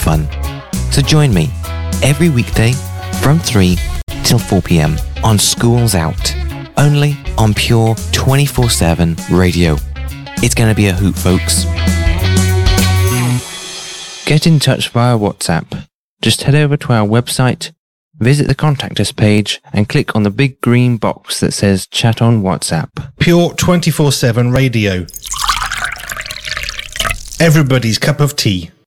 fun. So join me every weekday from 3 till 4 p.m. on Schools Out, only on Pure 24/7 radio. It's going to be a hoot, folks. Get in touch via WhatsApp. Just head over to our website, visit the Contact Us page, and click on the big green box that says Chat on WhatsApp. Pure 24/7 radio. Everybody's cup of tea.